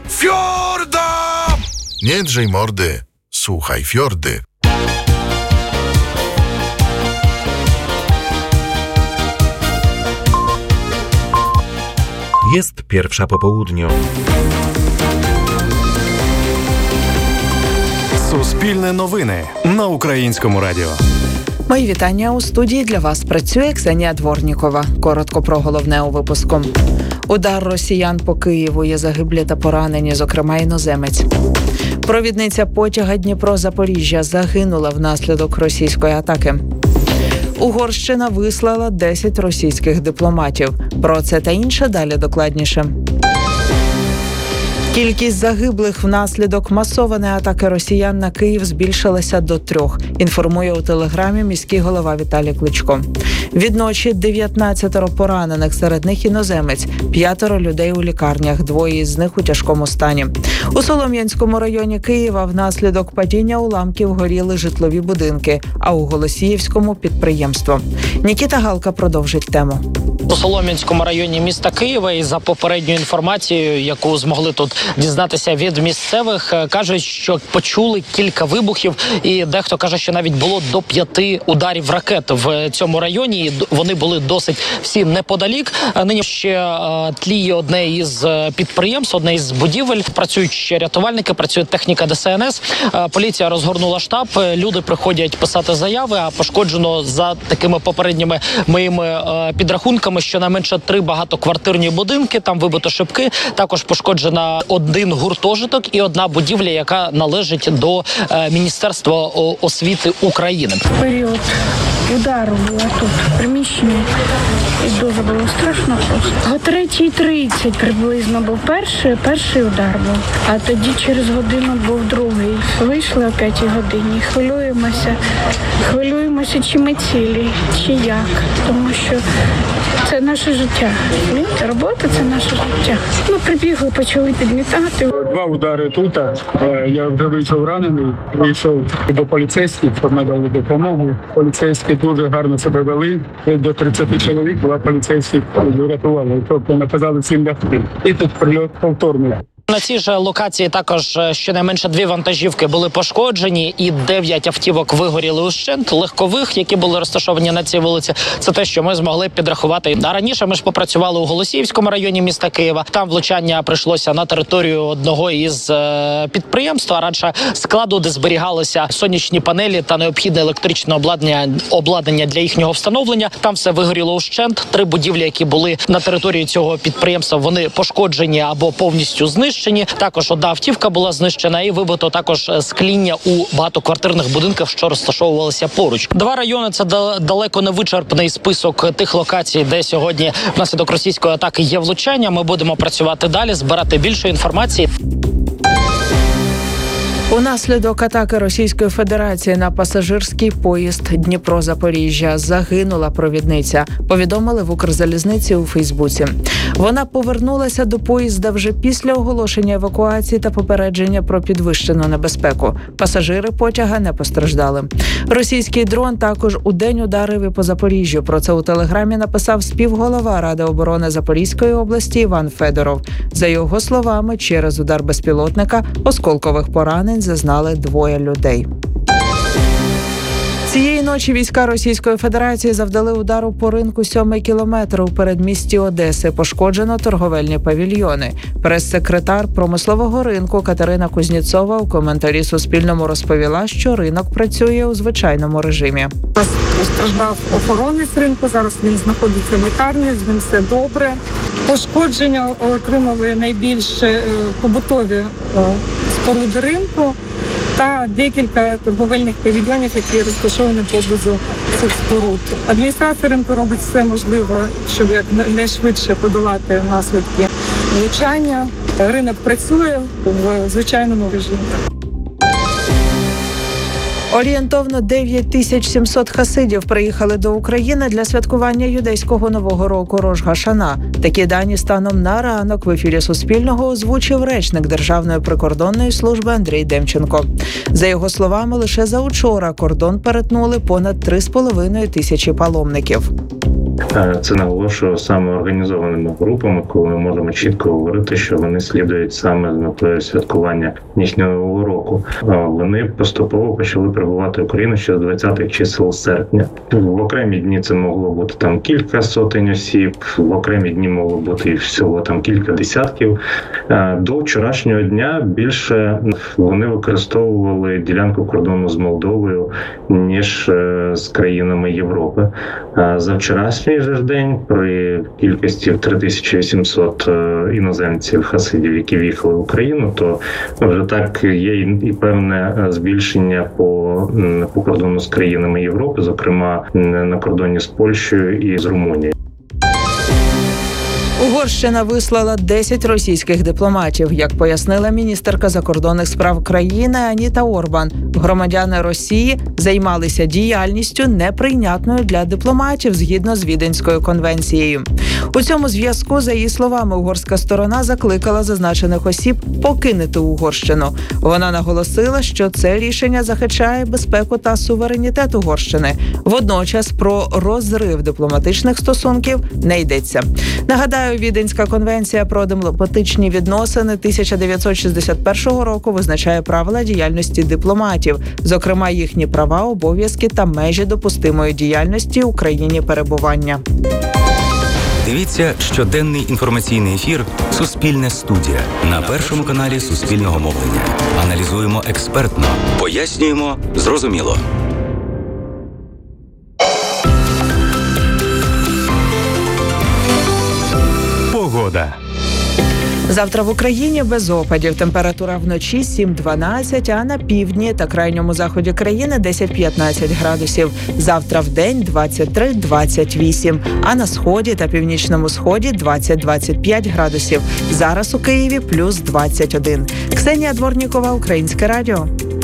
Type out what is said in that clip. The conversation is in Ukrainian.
Fiorda! Nie drzej mordy, słuchaj fiordy. Jest 1:00 po południu. Суспільне новини на Українському радіо. Мої вітання. У студії для вас працює Ксенія Дворнікова. Коротко про головне у випуску. Удар росіян по Києву, є загиблі та поранені, зокрема іноземець. Провідниця потяга Дніпро-Запоріжжя загинула внаслідок російської атаки. Угорщина вислала 10 російських дипломатів. Про це та інше далі докладніше. Кількість загиблих внаслідок масованої атаки росіян на Київ збільшилася до 3, інформує у Телеграмі міський голова Віталій Кличко. Відночі 19 поранених, серед них іноземець, 5 людей у лікарнях, 2 із них у тяжкому стані. У Солом'янському районі Києва внаслідок падіння уламків горіли житлові будинки, а у Голосіївському – підприємство. Нікіта Галка продовжить тему. У Солом'янському районі міста Києва, і за попередньою інформацією, яку змогли тут дізнатися від місцевих, кажуть, що почули кілька вибухів, і дехто каже, що навіть було до 5 ударів ракет в цьому районі, і вони були досить всі неподалік. Нині ще тліє одне із підприємств, одне із будівель, працюють ще рятувальники, працює техніка ДСНС, поліція розгорнула штаб, люди приходять писати заяви, а пошкоджено за такими попередніми моїми підрахунками щонайменше 3 багатоквартирні будинки, там вибито шибки, також пошкоджена 1 гуртожиток і 1 будівля, яка належить до Міністерства освіти України. Період удару було тут, в приміщенні, і дуже було страшно просто. О 3:30 приблизно був перший удар був, а тоді через годину був другий. Вийшли о 5 годині, хвилюємося, чи ми цілі, чи як, тому що це наше життя. Робота – це наше життя. Ми прибігли, почали підмітати. 2 удари тут. Я вже вийшов ранений, вийшов до поліцейських, щоб надали допомогу. Поліцейські дуже гарно себе вели. До 30 чоловік була поліцейських врятували. Тобто наказали всім лягти. І тут прильот повторний. На цій ж локації також щонайменше 2 вантажівки були пошкоджені і 9 автівок вигоріли ущент, легкових, які були розташовані на цій вулиці. Це те, що ми змогли підрахувати. А раніше ми ж попрацювали у Голосіївському районі міста Києва. Там влучання прийшлося на територію одного із підприємств, а радше складу, де зберігалися сонячні панелі та необхідне електричне обладнання для їхнього встановлення. Там все вигоріло ущент. 3 будівлі, які були на території цього підприємства, вони пошкоджені або повністю знищені. Також 1 автівка була знищена і вибито також скління у багатоквартирних будинках, що розташовувалися поруч. 2 райони – це далеко не вичерпний список тих локацій, де сьогодні внаслідок російської атаки є влучання. Ми будемо працювати далі, збирати більше інформації. Унаслідок атаки Російської Федерації на пасажирський поїзд Дніпро-Запоріжжя загинула провідниця, повідомили в Укрзалізниці у Фейсбуці. Вона повернулася до поїзда вже після оголошення евакуації та попередження про підвищену небезпеку. Пасажири потяга не постраждали. Російський дрон також у день ударив і по Запоріжжю. Про це у Телеграмі написав співголова Ради оборони Запорізької області Іван Федоров. За його словами, через удар безпілотника осколкових поранень зазнали 2 людей. Цієї ночі війська Російської Федерації завдали удару по ринку 7-й кілометр у передмісті Одеси. Пошкоджено торговельні павільйони. Прес-секретар промислового ринку Катерина Кузнєцова у коментарі Суспільному розповіла, що ринок працює у звичайному режимі. Постраждав охоронець ринку, зараз він знаходиться в лікарні, з ним все добре. Пошкодження отримали найбільш побутові споруди ринку та декілька торговельних павільйонів, які розташовані поблизу цих споруд. Адміністрація ринку робить все можливе, щоб якнайшвидше подолати наслідки влучання. Ринок працює в звичайному режимі. Орієнтовно 9700 хасидів приїхали до України для святкування юдейського Нового року Рош га-Шана. Такі дані станом на ранок в ефірі Суспільного озвучив речник Державної прикордонної служби Андрій Демченко. За його словами, лише за учора кордон перетнули понад 3,5 тисячі паломників. Це наголошую саме організованими групами, коли ми можемо чітко говорити, що вони слідують саме з метою святкування їхнього нового року. Вони поступово почали прибувати в Україну ще з 20-х чисел серпня. В окремі дні це могло бути там кілька сотень осіб, в окремі дні могло бути всього там кілька десятків. До вчорашнього дня більше вони використовували ділянку кордону з Молдовою, ніж з країнами Європи. За вчорашній же день при кількості 3800 іноземців, хасидів, які в'їхали в Україну, то вже так є і певне збільшення по кордону з країнами Європи, зокрема на кордоні з Польщею і з Румунією. Угорщина вислала 10 російських дипломатів. Як пояснила міністерка закордонних справ країни Аніта Орбан, громадяни Росії займалися діяльністю, неприйнятною для дипломатів згідно з Віденською конвенцією. У цьому зв'язку, за її словами, угорська сторона закликала зазначених осіб покинути Угорщину. Вона наголосила, що це рішення захищає безпеку та суверенітет Угорщини. Водночас про розрив дипломатичних стосунків не йдеться. Нагадаю, Віденська конвенція про дипломатичні відносини 1961 року визначає правила діяльності дипломатів, зокрема їхні права, обов'язки та межі допустимої діяльності у країні перебування. Дивіться щоденний інформаційний ефір «Суспільне студія» на Першому каналі Суспільного мовлення. Аналізуємо експертно, пояснюємо зрозуміло. Погода. Завтра в Україні без опадів. Температура вночі 7-12, а на півдні та крайньому заході країни 10-15 градусів. Завтра вдень 23-28, а на сході та північному сході 20-25 градусів. Зараз у Києві плюс 21. Ксенія Дворнікова, Українське радіо.